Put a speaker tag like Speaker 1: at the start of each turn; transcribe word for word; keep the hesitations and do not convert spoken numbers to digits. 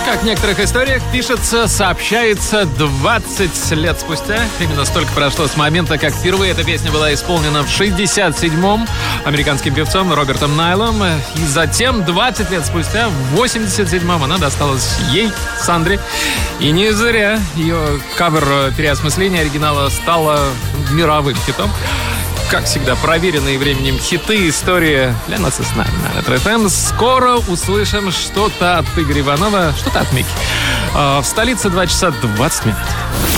Speaker 1: Как в некоторых историях пишется, сообщается двадцать лет спустя. Именно столько прошло с момента, как впервые эта песня была исполнена в шестьдесят седьмом американским певцом Робертом Найлом. И затем двадцать лет спустя, в восемьдесят седьмом, она досталась ей, Сандре. И не зря ее кавер-переосмысление оригинала стало мировым хитом. Как всегда, проверенные временем хиты, история для нас и с нами на Ретро-ФМ. Скоро услышим что-то от Игоря Иванова, что-то от Мики. В столице два часа двадцать минут.